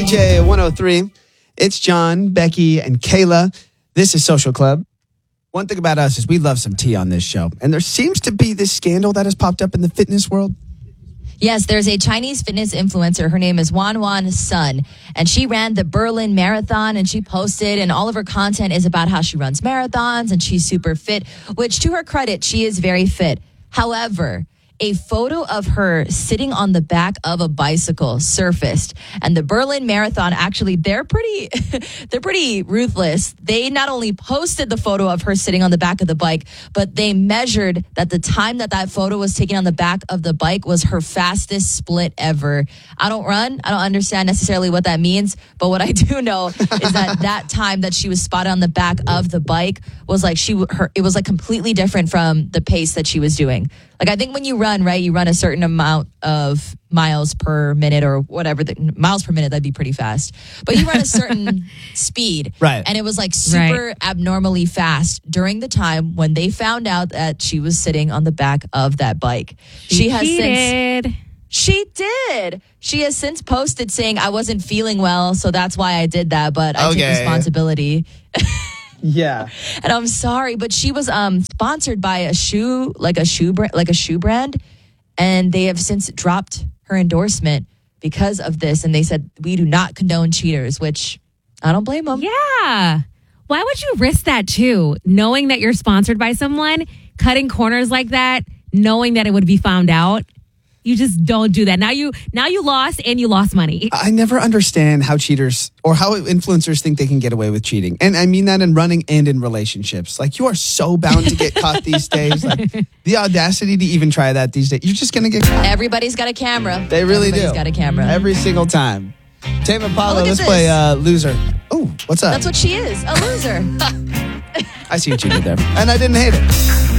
DJ 103. It's John, Becky, and Kayla. This is Social Club. One thing about us is we love some tea on this show. And there seems to be this scandal that has popped up in the fitness world. Yes, there's a Chinese fitness influencer. Her name is Wan Sun, and she ran the Berlin Marathon, and she posted, and all of her content is about how she runs marathons, and she's super fit, which to her credit, she is very fit. However, a photo of her sitting on the back of a bicycle surfaced, and the Berlin Marathon, actually, they're pretty ruthless. They not only posted the photo of her sitting on the back of the bike, but they measured that the time that photo was taken on the back of the bike was her fastest split ever. I don't run. I don't understand necessarily what that means, but what I do know is that time that she was spotted on the back of the bike was like it was like completely different from the pace that she was doing. Like, I think when you run, right, you run a certain amount of miles per minute or whatever. Miles per minute, that'd be pretty fast. But you run a certain speed. Right. And it was like super abnormally fast during the time when they found out that she was sitting on the back of that bike. She did. She has since posted saying, I wasn't feeling well, so that's why I did that, but I took responsibility. Yeah. And I'm sorry, but she was sponsored by a shoe brand, and they have since dropped her endorsement because of this. And they said, we do not condone cheaters, which I don't blame them. Yeah. Why would you risk that too? Knowing that you're sponsored by someone, cutting corners like that, knowing that it would be found out. You just don't do that. Now you lost and you lost money. I never understand how cheaters or how influencers think they can get away with cheating. And I mean that in running and in relationships. Like, you are so bound to get caught these days. Like, the audacity to even try that these days. You're just going to get caught. Everybody's got a camera. They really Everybody's do. got a camera. Every single time. Tame Impala, let's this. play Loser. Oh, what's up? That's what she is, a loser. I see what you did there. And I didn't hate it.